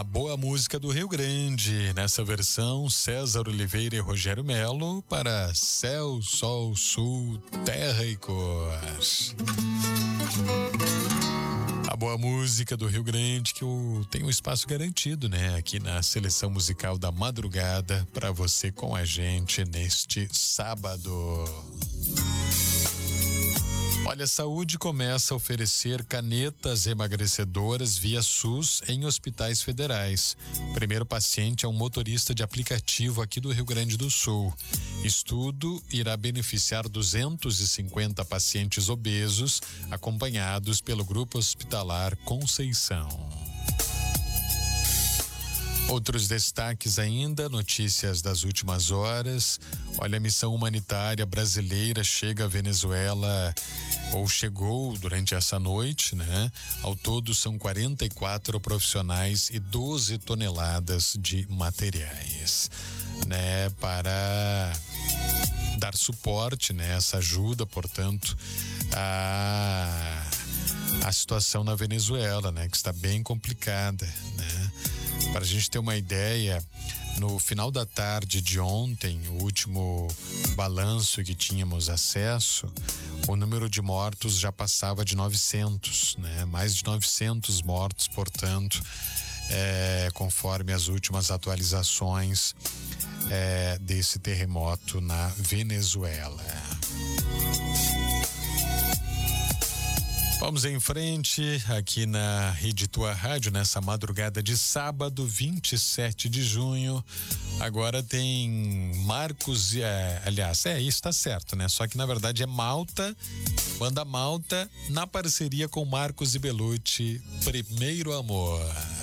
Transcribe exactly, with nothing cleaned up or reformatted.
boa música do Rio Grande, nessa versão César Oliveira e Rogério Melo para Céu, Sol, Sul, Terra e Cor. A boa música do Rio Grande que eu tenho um espaço garantido, né? Aqui na seleção musical da madrugada para você com a gente neste sábado. Olha, a saúde começa a oferecer canetas emagrecedoras via SUS em hospitais federais. O primeiro paciente é um motorista de aplicativo aqui do Rio Grande do Sul. Estudo irá beneficiar duzentos e cinquenta pacientes obesos, acompanhados pelo Grupo Hospitalar Conceição. Outros destaques ainda, notícias das últimas horas. Olha, a missão humanitária brasileira chega à Venezuela, ou chegou durante essa noite, né? Ao todo são quarenta e quatro profissionais e doze toneladas de materiais, né? Para dar suporte, né? Essa ajuda, portanto, a, a situação na Venezuela, né? Que está bem complicada, né? Para a gente ter uma ideia, no final da tarde de ontem, o último balanço que tínhamos acesso, o número de mortos já passava de novecentos, né? Mais de novecentos mortos, portanto, é, conforme as últimas atualizações é, desse terremoto na Venezuela. Vamos em frente aqui na Rede Tua Rádio, nessa madrugada de sábado, vinte e sete de junho. Agora tem Marcos, é, aliás, é isso, tá certo, né? Só que na verdade é Malta, banda Malta, na parceria com Marcos e Belucci, Primeiro Amor.